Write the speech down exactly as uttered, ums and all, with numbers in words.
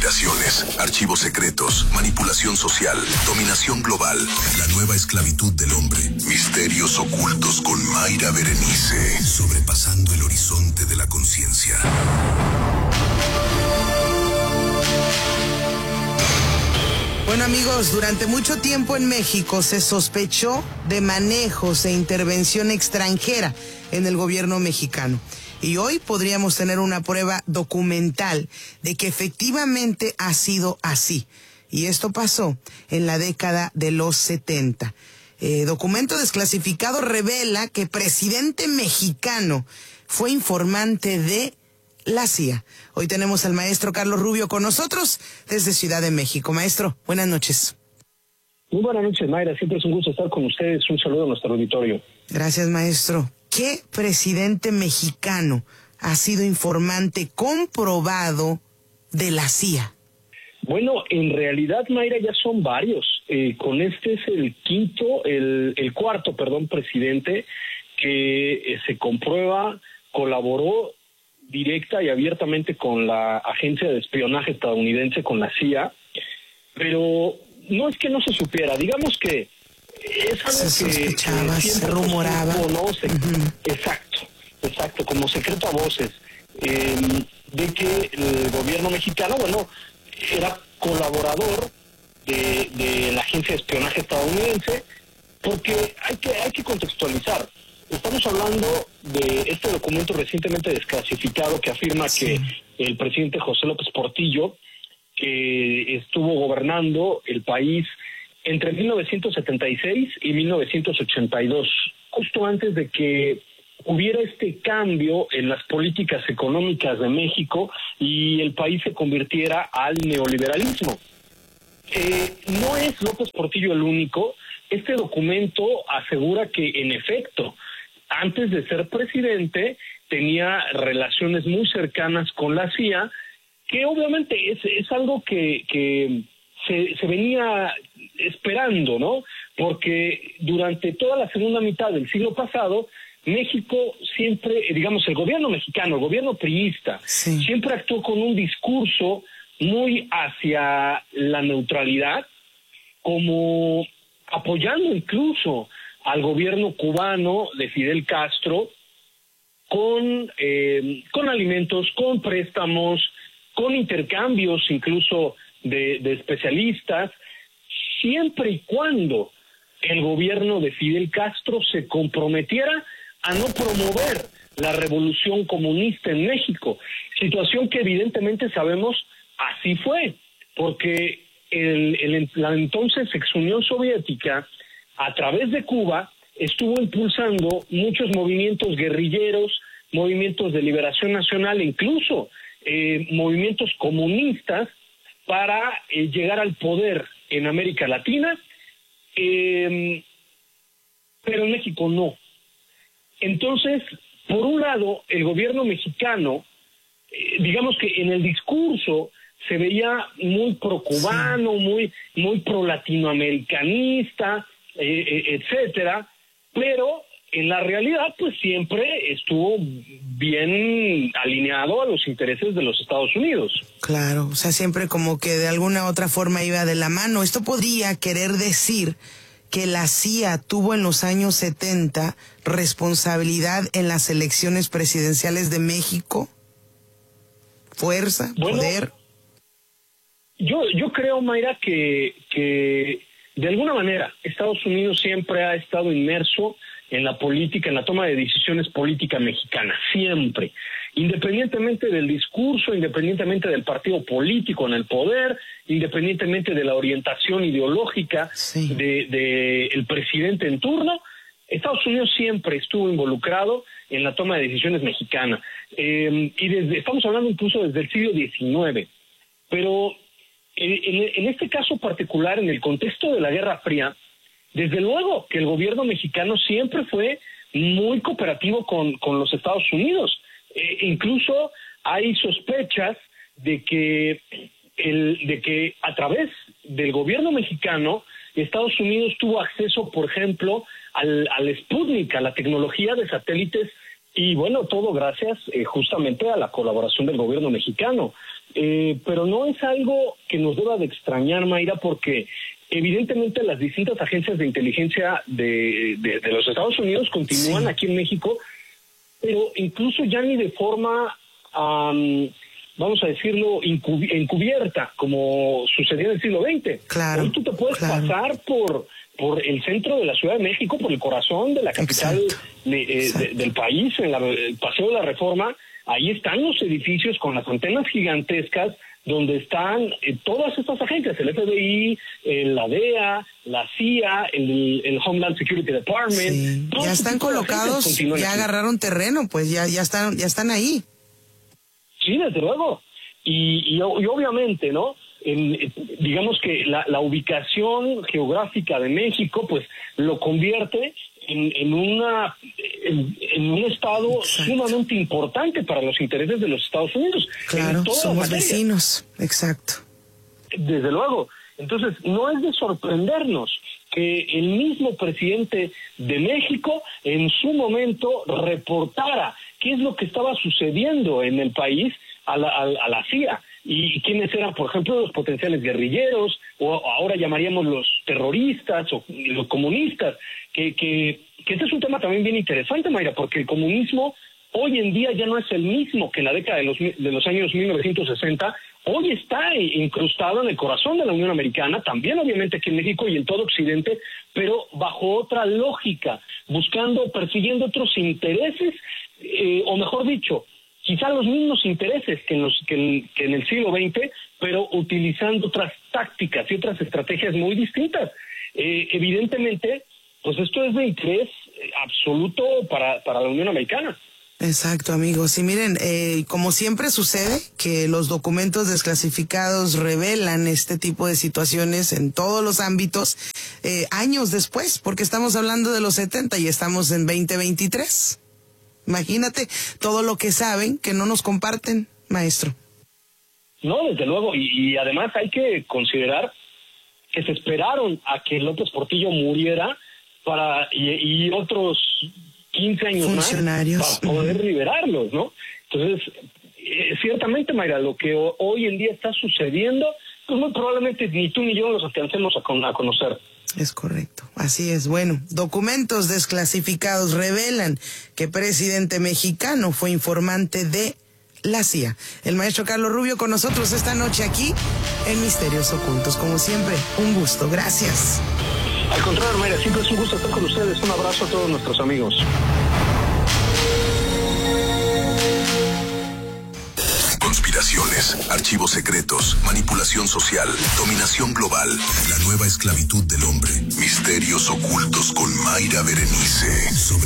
comunicaciones, archivos secretos, manipulación social, dominación global, la nueva esclavitud del hombre, misterios ocultos con Mayra Berenice, sobrepasando el horizonte de la conciencia. Bueno, amigos, durante mucho tiempo en México se sospechó de manejos e intervención extranjera en el gobierno mexicano. Y hoy podríamos tener una prueba documental de que efectivamente ha sido así. Y esto pasó en la década de los setenta. Eh, documento desclasificado revela que presidente mexicano fue informante de la C I A. Hoy tenemos al maestro Carlos Rubio con nosotros desde Ciudad de México. Maestro, buenas noches. Muy buenas noches, Mayra. Siempre es un gusto estar con ustedes. Un saludo a nuestro auditorio. Gracias, maestro. ¿Qué presidente mexicano ha sido informante comprobado de la C I A? Bueno, en realidad, Mayra, ya son varios. Eh, con este es el quinto, el, el cuarto, perdón, presidente que eh, se comprueba, colaboró directa y abiertamente con la agencia de espionaje estadounidense, con la C I A, pero no es que no se supiera, digamos que es algo se que sospechaba, que se rumoraba. Conoce. Uh-huh. Exacto, exacto, como secreto a voces, eh, de que el gobierno mexicano, bueno, era colaborador de, de la agencia de espionaje estadounidense, porque hay que, hay que contextualizar. Estamos hablando de este documento recientemente desclasificado que afirma sí. que el presidente José López Portillo, que estuvo gobernando el país entre mil novecientos setenta y seis y mil novecientos ochenta y dos, justo antes de que hubiera este cambio en las políticas económicas de México y el país se convirtiera al neoliberalismo. Eh, no es López Portillo el único. Este documento asegura que, en efecto, antes de ser presidente, tenía relaciones muy cercanas con la C I A, que obviamente es, es algo que, que se, se venía esperando, ¿no? Porque durante toda la segunda mitad del siglo pasado, México siempre, digamos, el gobierno mexicano, el gobierno priista, sí. siempre actuó con un discurso muy hacia la neutralidad, como apoyando incluso al gobierno cubano de Fidel Castro con, eh, con alimentos, con préstamos, con intercambios incluso de, de especialistas, siempre y cuando el gobierno de Fidel Castro se comprometiera a no promover la revolución comunista en México, situación que evidentemente sabemos así fue, porque el, el, la entonces ex Unión Soviética, a través de Cuba, estuvo impulsando muchos movimientos guerrilleros, movimientos de liberación nacional, e incluso eh, movimientos comunistas para eh, llegar al poder en América Latina, eh, pero en México no. Entonces, por un lado, el gobierno mexicano, eh, digamos que en el discurso se veía muy pro-cubano, sí. muy, muy pro-latinoamericanista, eh, eh, etcétera, pero en la realidad pues siempre estuvo bien alineado a los intereses de los Estados Unidos. Claro, o sea, siempre como que de alguna u otra forma iba de la mano. Esto podría querer decir que la C I A tuvo en los años setenta responsabilidad en las elecciones presidenciales de México. Fuerza, bueno, poder. Yo, yo creo, Mayra, que, que de alguna manera Estados Unidos siempre ha estado inmerso en la política, en la toma de decisiones política mexicana, siempre. Independientemente del discurso, independientemente del partido político en el poder, independientemente de la orientación ideológica sí. de, de el presidente en turno, Estados Unidos siempre estuvo involucrado en la toma de decisiones mexicana. Eh, y desde, estamos hablando incluso desde el siglo diecinueve. Pero en, en, en este caso particular, en el contexto de la Guerra Fría, desde luego que el gobierno mexicano siempre fue muy cooperativo con, con los Estados Unidos. Eh, incluso hay sospechas de que, el, de que a través del gobierno mexicano, Estados Unidos tuvo acceso, por ejemplo, al, al Sputnik, a la tecnología de satélites, y bueno, todo gracias eh, justamente a la colaboración del gobierno mexicano. eh, pero no es algo que nos deba de extrañar, Mayra, porque evidentemente las distintas agencias de inteligencia de, de, de los Estados Unidos continúan sí. aquí en México, pero incluso ya ni de forma, um, vamos a decirlo, incubi- encubierta, como sucedió en el siglo veinte. Claro, Hoy tú te puedes claro. pasar por... por el centro de la Ciudad de México, por el corazón de la capital de, eh, de, del país, en la, el Paseo de la Reforma. Ahí están los edificios con las antenas gigantescas donde están eh, todas estas agencias, el F B I, eh, la D E A, la C I A, el, el Homeland Security Department. Sí. Ya están colocados, ya aquí. agarraron terreno, pues ya, ya, están, ya están ahí. Sí, desde luego. Y, y, y obviamente, ¿no? En, digamos que la, la ubicación geográfica de México pues lo convierte en, en una en, en un estado Exacto. sumamente importante para los intereses de los Estados Unidos. Claro, somos vecinos. Exacto. Desde luego. Entonces, no es de sorprendernos que el mismo presidente de México en su momento reportara qué es lo que estaba sucediendo en el país a la, a, a la C I A. Y quiénes eran, por ejemplo, los potenciales guerrilleros, o ahora llamaríamos los terroristas o los comunistas, que, que, que este es un tema también bien interesante, Mayra, porque el comunismo hoy en día ya no es el mismo que en la década de los, de los años mil novecientos sesenta, hoy está incrustado en el corazón de la Unión Americana, también obviamente aquí en México y en todo Occidente, pero bajo otra lógica, buscando, persiguiendo otros intereses, eh, o mejor dicho, quizá los mismos intereses que en, los, que, en, que en el siglo veinte, pero utilizando otras tácticas y otras estrategias muy distintas. Eh, evidentemente, pues esto es de interés absoluto para, para la Unión Americana. Exacto, amigos. Y miren, eh, como siempre sucede, que los documentos desclasificados revelan este tipo de situaciones en todos los ámbitos, eh, años después, porque estamos hablando de los setenta y estamos en veinte veintitrés. Imagínate todo lo que saben que no nos comparten, maestro. No, desde luego, y, y además hay que considerar que se esperaron a que López Portillo muriera para y, y otros quince años Funcionarios. más para poder uh-huh. liberarlos, ¿no? Entonces, eh, ciertamente, Mayra, lo que o, hoy en día está sucediendo, pues muy probablemente ni tú ni yo nos alcancemos a, con, a conocer. Es correcto, así es. Bueno, documentos desclasificados revelan que presidente mexicano fue informante de la C I A. El maestro Carlos Rubio con nosotros esta noche aquí en Misterios Ocultos. Como siempre, un gusto. Gracias. Al contrario, Mayra, siempre es un gusto estar con ustedes. Un abrazo a todos nuestros amigos. Conspiraciones, archivos secretos, manipulación social, dominación global, la nueva esclavitud del hombre, misterios ocultos con Mayra Berenice. Sobre